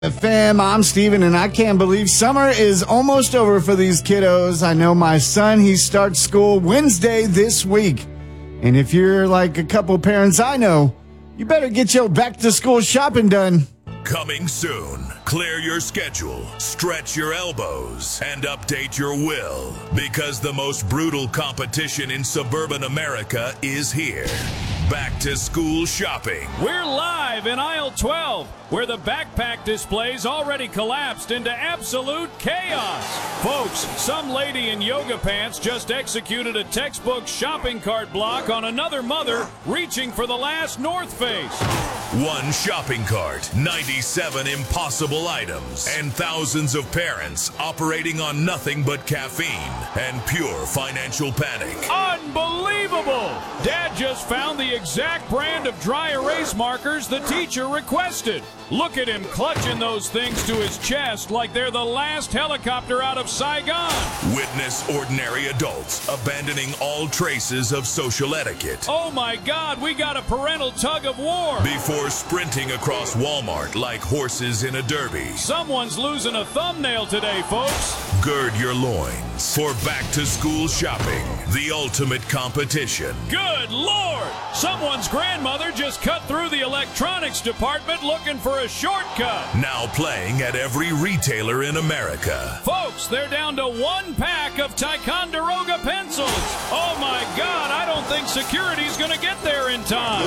Fam, I'm Steven, and I can't believe summer is almost over for these kiddos. I know my son, he starts school Wednesday this week. And if you're like a couple parents I know, you better get your back-to-school shopping done. Coming soon. Clear your schedule, stretch your elbows, and update your will. Because the most brutal competition in suburban America is here. Back to school shopping. We're live in aisle 12, where the backpack displays already collapsed into absolute chaos. Folks, some lady in yoga pants just executed a textbook shopping cart block on another mother reaching for the last North Face. One shopping cart, 97 impossible items, and thousands of parents operating on nothing but caffeine and pure financial panic. Unbelievable! Dad just found the exact brand of dry erase markers the teacher requested. Look at him clutching those things to his chest like they're the last helicopter out of Saigon. Witness ordinary adults abandoning all traces of social etiquette. Oh my God, we got a parental tug of war. Before sprinting across Walmart like horses in a derby. Someone's losing a thumbnail today, folks. Gird your loins for back-to-school shopping, the ultimate competition. Good Lord! Someone's grandmother just cut through the electronics department looking for a shortcut. Now playing at every retailer in America. Folks, they're down to one pack of Ticonderoga pencils. Oh my God, I don't think security's gonna get there in time.